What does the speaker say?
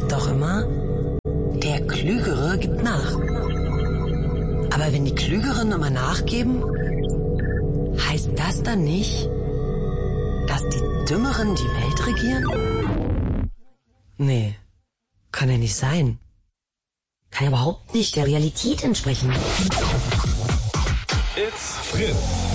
heißt doch immer, der Klügere gibt nach. Aber wenn die Klügeren immer nachgeben, heißt das dann nicht, dass die Dümmeren die Welt regieren? Nee, kann ja nicht sein. Kann ja überhaupt nicht der Realität entsprechen. It's Fritz.